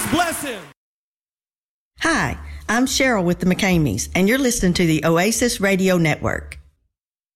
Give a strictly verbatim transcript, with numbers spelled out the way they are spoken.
Just bless him. Hi, I'm Cheryl with the McCameys, and you're listening to the Oasis Radio Network.